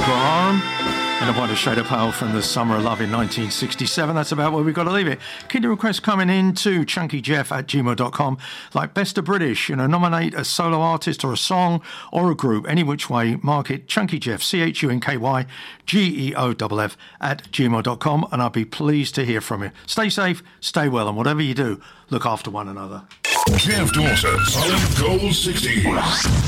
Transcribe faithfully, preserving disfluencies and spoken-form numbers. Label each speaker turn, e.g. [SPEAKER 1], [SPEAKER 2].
[SPEAKER 1] Arm and a White Shade of Pale from the Summer of Love in nineteen sixty-seven. That's about where we've got to leave it. Keep the requests coming in to chunkyjeff at gmail dot com. Like Best of British, you know, nominate a solo artist or a song or a group, any which way, mark it chunkyjeff, C H U N K Y G E O F F at gmail dot com, and I'll be pleased to hear from you. Stay safe, stay well, and whatever you do, look after one another.
[SPEAKER 2] Jeff Dawson, Solid Gold sixties.